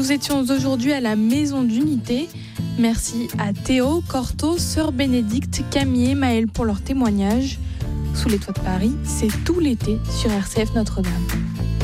Nous étions aujourd'hui à la Maison d'Unité. Merci à Théo, Corto, Sœur Bénédicte, Camille et Maëlle pour leur témoignage. Sous les toits de Paris, c'est tout l'été sur RCF Notre-Dame.